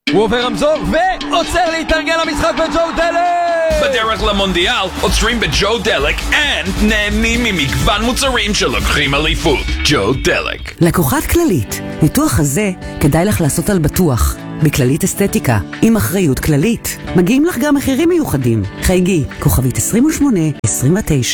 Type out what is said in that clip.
הוא עובר רמזור ועוצר להתארגן למשחק בג'ו דלק! בדרך למונדיאל עוצרים בג'ו דלק and נהנים ממגוון מוצרים שלוקחים אליפות. ג'ו דלק. לקוחת כללית, ניתוח הזה כדאי לך לעשות על בטוח. בכללית אסתטיקה, עם אחריות כללית. מגיעים לך גם מחירים מיוחדים. חייגי, כוכבית 2829.